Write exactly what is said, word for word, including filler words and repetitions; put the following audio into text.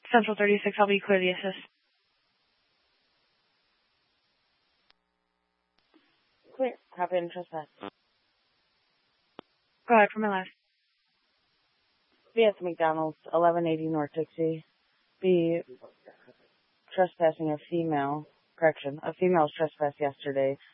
Central thirty-six, I'll be clear the assist. Clear. Copy and trespass. Go ahead for my last. Be at the McDonald's, eleven eighty North Dixie. Be trespassing a female. Correction. A female was trespassed yesterday.